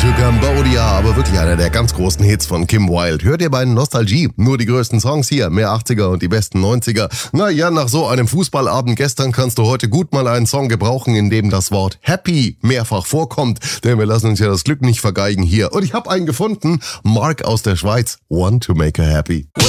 to Cambodia, aber wirklich einer der ganz großen Hits von Kim Wilde. Hört ihr bei Nostalgie? Nur die größten Songs hier, mehr 80er und die besten 90er. Naja, nach so einem Fußballabend gestern kannst du heute gut mal einen Song gebrauchen, in dem das Wort Happy mehrfach vorkommt, denn wir lassen uns ja das Glück nicht vergeigen hier. Und ich habe einen gefunden, Mark aus der Schweiz, One to Make Her Happy.